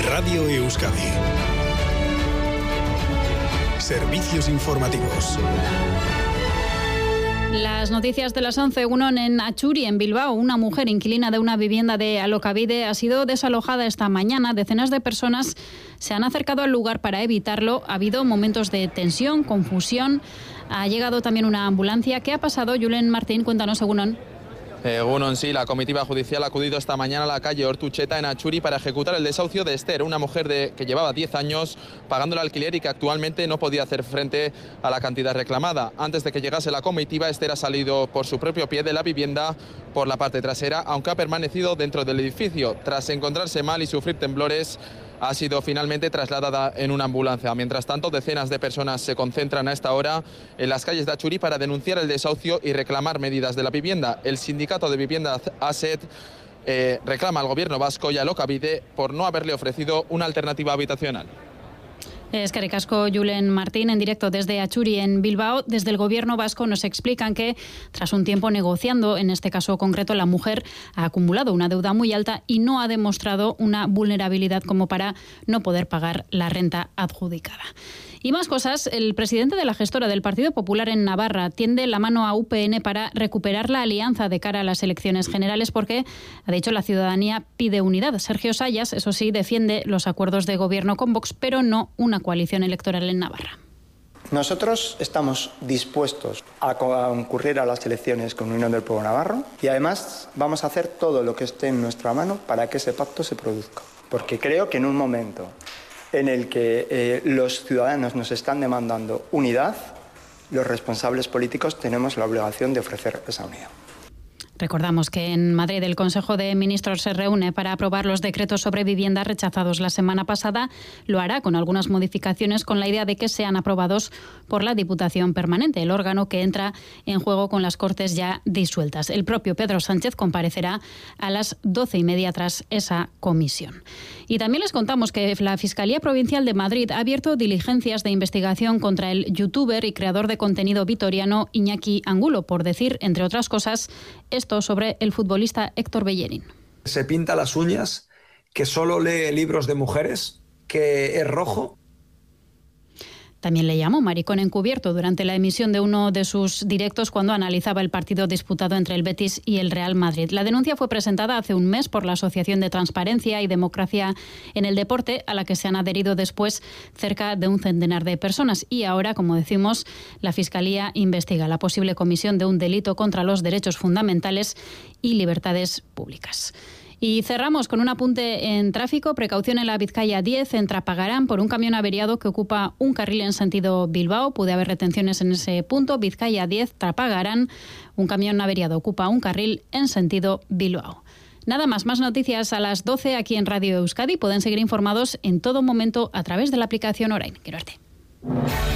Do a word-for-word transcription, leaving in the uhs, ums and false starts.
Radio Euskadi. Servicios informativos. Las noticias de las once. Unón en Atxuri, en Bilbao. Una mujer inquilina de una vivienda de Alokabide ha sido desalojada esta mañana. Decenas de personas se han acercado al lugar para evitarlo. Ha habido momentos de tensión, confusión. Ha llegado también una ambulancia. ¿Qué ha pasado, Julen Martín? Cuéntanos, Unón. Según sí, la comitiva judicial ha acudido esta mañana a la calle Ortucheta en Atxuri para ejecutar el desahucio de Esther, una mujer de, que llevaba diez años pagando el alquiler y que actualmente no podía hacer frente a la cantidad reclamada. Antes de que llegase la comitiva, Esther ha salido por su propio pie de la vivienda por la parte trasera, aunque ha permanecido dentro del edificio. Tras encontrarse mal y sufrir temblores, ha sido finalmente trasladada en una ambulancia. Mientras tanto, decenas de personas se concentran a esta hora en las calles de Atxuri para denunciar el desahucio y reclamar medidas de la vivienda. El sindicato de vivienda ASET eh, reclama al gobierno vasco y a Alokabide por no haberle ofrecido una alternativa habitacional. Eskerrik asko, Julen Martín, en directo desde Atxuri, en Bilbao. Desde el gobierno vasco nos explican que, tras un tiempo negociando, en este caso concreto, la mujer ha acumulado una deuda muy alta y no ha demostrado una vulnerabilidad como para no poder pagar la renta adjudicada. Y más cosas. El presidente de la gestora del Partido Popular en Navarra tiende la mano a U P N para recuperar la alianza de cara a las elecciones generales porque, ha dicho, la ciudadanía pide unidad. Sergio Sayas, eso sí, defiende los acuerdos de gobierno con Vox, pero no una coalición electoral en Navarra. Nosotros estamos dispuestos a concurrir a las elecciones con Unión del Pueblo Navarro y además vamos a hacer todo lo que esté en nuestra mano para que ese pacto se produzca. Porque creo que en un momento en el que eh, los ciudadanos nos están demandando unidad, los responsables políticos tenemos la obligación de ofrecer esa unidad. Recordamos que en Madrid el Consejo de Ministros se reúne para aprobar los decretos sobre vivienda rechazados la semana pasada. Lo hará con algunas modificaciones con la idea de que sean aprobados por la Diputación Permanente, el órgano que entra en juego con las Cortes ya disueltas. El propio Pedro Sánchez comparecerá a las doce y media tras esa comisión. Y también les contamos que la Fiscalía Provincial de Madrid ha abierto diligencias de investigación contra el youtuber y creador de contenido vitoriano Iñaki Angulo por decir, entre otras cosas, esto sobre el futbolista Héctor Bellerín. Se pinta las uñas, que solo lee libros de mujeres, que es rojo. También le llamó maricón encubierto durante la emisión de uno de sus directos cuando analizaba el partido disputado entre el Betis y el Real Madrid. La denuncia fue presentada hace un mes por la Asociación de Transparencia y Democracia en el Deporte, a la que se han adherido después cerca de un centenar de personas. Y ahora, como decimos, la Fiscalía investiga la posible comisión de un delito contra los derechos fundamentales y libertades públicas. Y cerramos con un apunte en tráfico. Precaución en la Vizcaya diez, en Trapagarán, por un camión averiado que ocupa un carril en sentido Bilbao. Puede haber retenciones en ese punto. Vizcaya diez, Trapagarán, un camión averiado ocupa un carril en sentido Bilbao. Nada más, más noticias a las doce aquí en Radio Euskadi. Pueden seguir informados en todo momento a través de la aplicación Orain. Quiero verte.